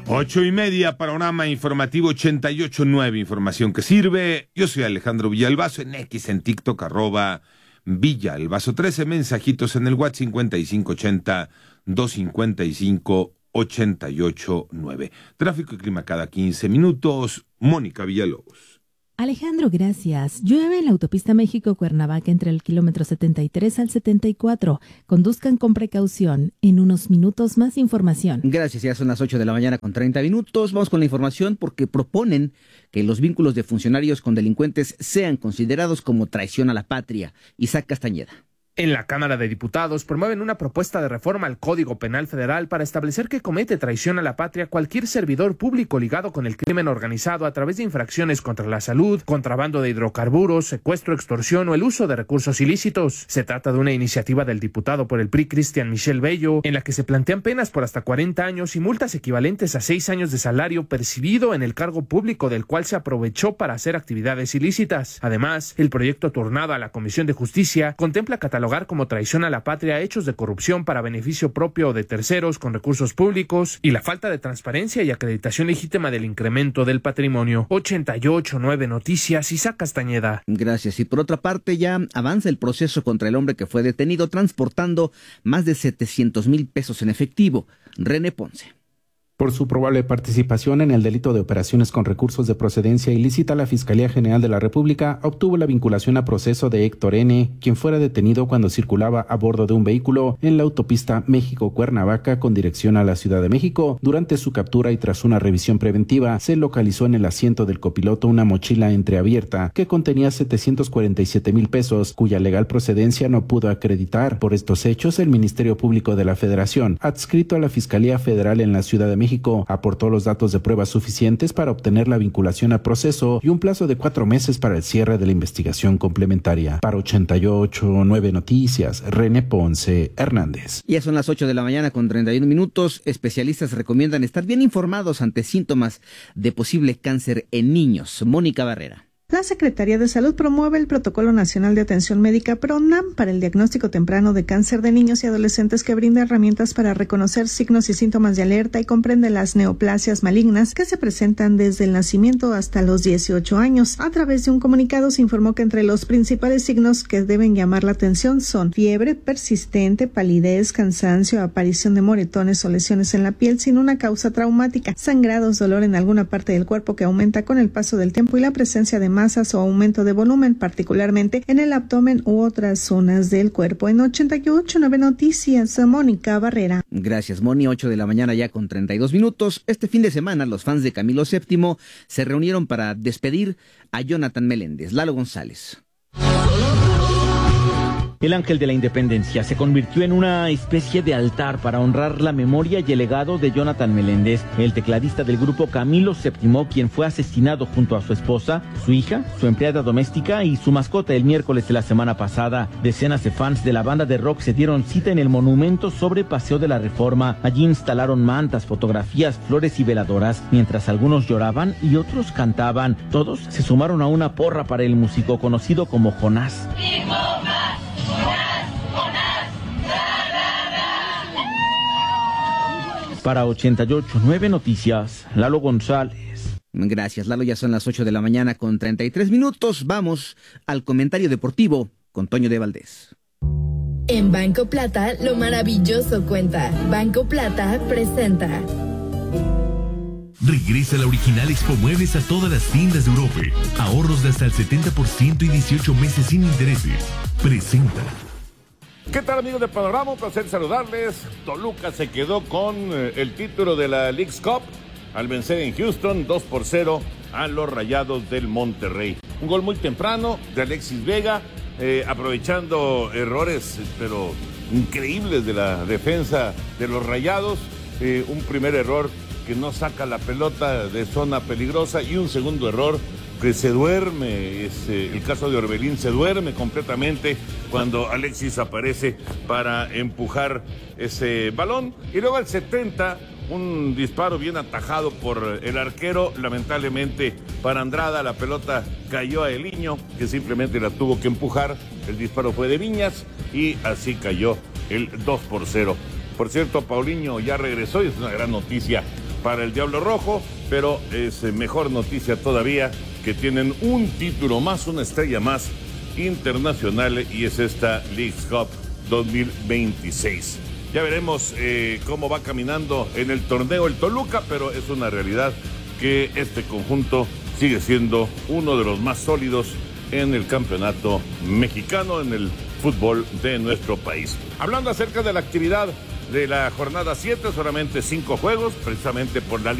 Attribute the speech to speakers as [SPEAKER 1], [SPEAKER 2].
[SPEAKER 1] 8:30, panorama informativo 88.9, información que sirve. Yo soy Alejandro Villalbazo, en X, en TikTok, @Villalbazo 13, mensajitos en el WhatsApp 5580-255-889. Tráfico y clima cada 15 minutos, Mónica Villalobos.
[SPEAKER 2] Alejandro, gracias. Llueve en la autopista México-Cuernavaca entre el kilómetro 73 al 74. Conduzcan con precaución. En unos minutos más información.
[SPEAKER 3] Gracias, ya son las 8 de la mañana con 30 minutos. Vamos con la información porque proponen que los vínculos de funcionarios con delincuentes sean considerados como traición a la patria. Isaac Castañeda.
[SPEAKER 4] En la Cámara de Diputados promueven una propuesta de reforma al Código Penal Federal para establecer que comete traición a la patria cualquier servidor público ligado con el crimen organizado a través de infracciones contra la salud, contrabando de hidrocarburos, secuestro, extorsión o el uso de recursos ilícitos. Se trata de una iniciativa del diputado por el PRI Cristian Michel Bello, en la que se plantean penas por hasta 40 años y multas equivalentes a 6 años de salario percibido en el cargo público del cual se aprovechó para hacer actividades ilícitas. Además, el proyecto turnado a la Comisión de Justicia contempla catalogar como traición a la patria hechos de corrupción para beneficio propio o de terceros con recursos públicos y la falta de transparencia y acreditación legítima del incremento del patrimonio. 88.9 Noticias, Isaac Castañeda.
[SPEAKER 3] Gracias. Y por otra parte, ya avanza el proceso contra el hombre que fue detenido transportando más de 700,000 pesos en efectivo. René Ponce.
[SPEAKER 5] Por su probable participación en el delito de operaciones con recursos de procedencia ilícita, la Fiscalía General de la República obtuvo la vinculación a proceso de Héctor N., quien fuera detenido cuando circulaba a bordo de un vehículo en la autopista México-Cuernavaca con dirección a la Ciudad de México. Durante su captura y tras una revisión preventiva, se localizó en el asiento del copiloto una mochila entreabierta que contenía 747,000 pesos, cuya legal procedencia no pudo acreditar. Por estos hechos, el Ministerio Público de la Federación, adscrito a la Fiscalía Federal en la Ciudad de México, aportó los datos de pruebas suficientes para obtener la vinculación a proceso y un plazo de 4 meses para el cierre de la investigación complementaria. Para 88.9 Noticias, René Ponce Hernández.
[SPEAKER 3] Ya son las 8 de la mañana con 31 minutos. Especialistas recomiendan estar bien informados ante síntomas de posible cáncer en niños. Mónica Barrera.
[SPEAKER 6] La Secretaría de Salud promueve el Protocolo Nacional de Atención Médica PRONAM para el diagnóstico temprano de cáncer de niños y adolescentes, que brinda herramientas para reconocer signos y síntomas de alerta y comprende las neoplasias malignas que se presentan desde el nacimiento hasta los 18 años. A través de un comunicado se informó que entre los principales signos que deben llamar la atención son fiebre persistente, palidez, cansancio, aparición de moretones o lesiones en la piel sin una causa traumática, sangrados, dolor en alguna parte del cuerpo que aumenta con el paso del tiempo y la presencia de masas o aumento de volumen, particularmente en el abdomen u otras zonas del cuerpo. En 88.9 Noticias, Mónica Barrera.
[SPEAKER 3] Gracias, Moni. 8 de la mañana ya con 32 minutos. Este fin de semana los fans de Camilo VII se reunieron para despedir a Jonathan Meléndez. Lalo González.
[SPEAKER 7] El Ángel de la Independencia se convirtió en una especie de altar para honrar la memoria y el legado de Jonathan Meléndez, el tecladista del grupo Camilo VII, quien fue asesinado junto a su esposa, su hija, su empleada doméstica y su mascota el miércoles de la semana pasada. Decenas de fans de la banda de rock se dieron cita en el monumento sobre Paseo de la Reforma. Allí instalaron mantas, fotografías, flores y veladoras, mientras algunos lloraban y otros cantaban. Todos se sumaron a una porra para el músico conocido como Jonás. Para 88.9 Noticias, Lalo González.
[SPEAKER 3] Gracias, Lalo. Ya son las 8 de la mañana con 33 minutos. Vamos al comentario deportivo con Toño de Valdés.
[SPEAKER 8] En Banco Plata, lo maravilloso cuenta. Banco Plata presenta.
[SPEAKER 9] Regresa la original Expo Muebles a todas las tiendas de Europa. Ahorros de hasta el 70% y 18 meses sin intereses. Presenta.
[SPEAKER 10] ¿Qué tal, amigos de Panorama? Un placer saludarles. Toluca se quedó con el título de la Leagues Cup al vencer en Houston 2-0 a los Rayados del Monterrey. Un gol muy temprano de Alexis Vega, aprovechando errores pero increíbles de la defensa de los Rayados. Un primer error que no saca la pelota de zona peligrosa y un segundo error que se duerme, el caso de Orbelín, se duerme completamente cuando Alexis aparece para empujar ese balón. Y luego al 70, un disparo bien atajado por el arquero, lamentablemente para Andrada, la pelota cayó a Eliño, que simplemente la tuvo que empujar. El disparo fue de Viñas y así cayó el 2-0. Por cierto, Paulinho ya regresó y es una gran noticia para el Diablo Rojo, pero es mejor noticia todavía que tienen un título más, una estrella más internacional, y es esta Leagues Cup 2026. Ya veremos cómo va caminando en el torneo el Toluca, pero es una realidad que este conjunto sigue siendo uno de los más sólidos en el campeonato mexicano, en el fútbol de nuestro país. Hablando acerca de la actividad de la jornada 7, solamente 5 juegos, precisamente por la